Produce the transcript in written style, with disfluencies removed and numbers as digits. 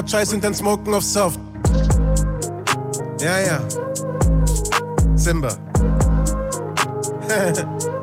Scheiß und dann smoken auf Soft. Ja, ja. Simba.